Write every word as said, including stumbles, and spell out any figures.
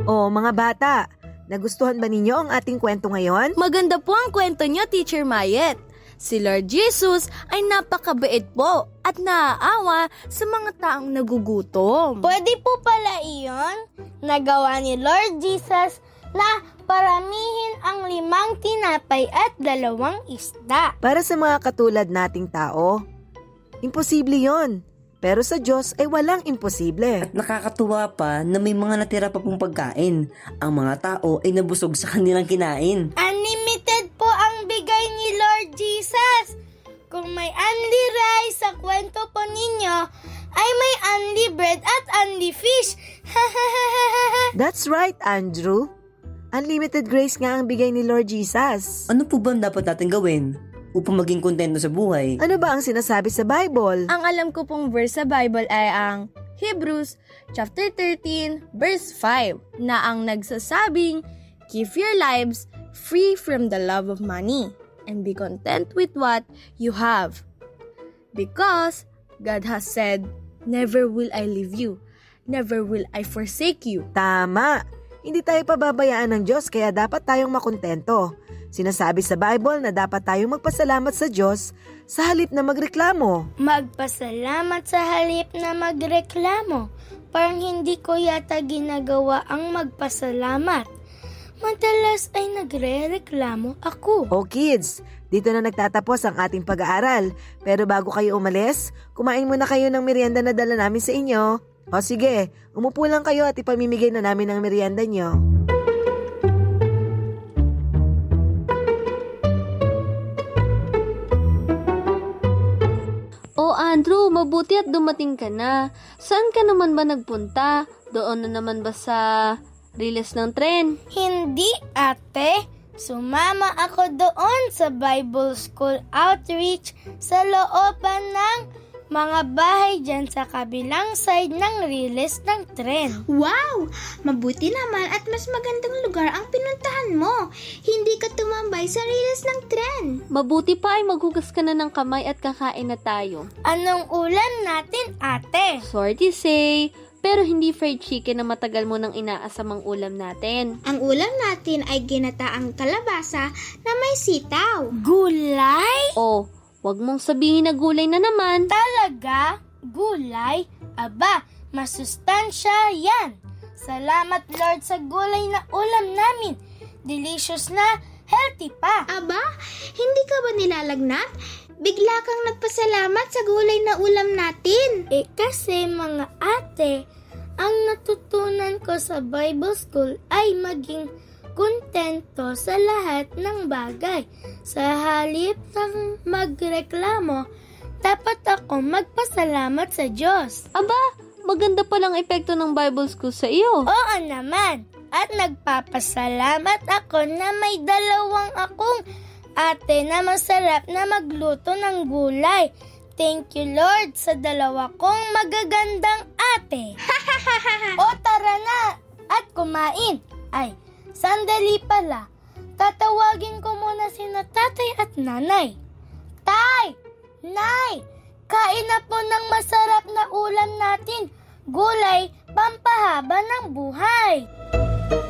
O mga bata, nagustuhan ba ninyo ang ating kwento ngayon? Maganda po ang kwento niyo, Teacher Mayet. Si Lord Jesus ay napakabait po at naaawa sa mga taong nagugutom. Pwede po pala iyon. Nagawa ni Lord Jesus na paramihin ang limang tinapay at dalawang isda. Para sa mga katulad nating tao, imposible yon. Pero sa Diyos ay walang imposible. At nakakatuwa pa na may mga natira pa pong pagkain. Ang mga tao ay nabusog sa kanilang kinain. Unlimited po ang bigay ni Lord Jesus. Kung may only rice sa kwento po ninyo, ay may only bread at only fish. That's right, Andrew. Unlimited grace nga ang bigay ni Lord Jesus. Ano po ba dapat natin gawin upang maging kontento sa buhay? Ano ba ang sinasabi sa Bible? Ang alam ko pong verse sa Bible ay ang Hebrews chapter thirteen verse five na ang nagsasabing, "Keep your lives free from the love of money and be content with what you have. Because God has said, never will I leave you, never will I forsake you." Tama! Hindi tayo pababayaan ng Diyos kaya dapat tayong makontento. Sinasabi sa Bible na dapat tayong magpasalamat sa Diyos sa halip na magreklamo. Magpasalamat sa halip na magreklamo. Parang hindi ko yata ginagawa ang magpasalamat. Madalas ay nagre-reklamo ako. O kids, dito na nagtatapos ang ating pag-aaral. Pero bago kayo umalis, kumain muna kayo ng merienda na dala namin sa inyo. O sige, umupo lang kayo at ipamimigay na namin ang merienda nyo. O Andrew, mabuti at dumating ka na. Saan ka naman ba nagpunta? Doon na naman ba sa riles ng tren? Hindi, ate. Sumama ako doon sa Bible School Outreach sa looban ng mga bahay dyan sa kabilang side ng riles ng tren. Wow! Mabuti naman at mas magandang lugar ang pinuntahan mo. Hindi ka tumambay sa riles ng tren. Mabuti pa ay maghugas ka na ng kamay at kakain na tayo. Anong ulam natin, ate? Sorry to say, pero hindi fried chicken na matagal mo nang inaasam ang ulam natin. Ang ulam natin ay ginataang kalabasa na may sitaw. Gulay? Oh, wag mong sabihin na gulay na naman. Talaga? Gulay? Aba, masustansya yan. Salamat Lord sa gulay na ulam namin. Delicious na, healthy pa. Aba, hindi ka ba nilalagnat? Bigla kang nagpasalamat sa gulay na ulam natin. Eh kasi mga ate, ang natutunan ko sa Bible School ay maging kontento sa lahat ng bagay. Sa halip ng magreklamo, dapat ako magpasalamat sa Diyos. Aba, maganda palang epekto ng Bible School sa iyo. Oo naman. At nagpapasalamat ako na may dalawang akong ate na masarap na magluto ng gulay. Thank you Lord sa dalawa kong magagandang ate. O tara na at kumain. Ay, sandali pala. Tatawagin ko muna sina tatay at nanay. Tay! Nay! Kain na po ng masarap na ulam natin. Gulay, pampahaba ng buhay.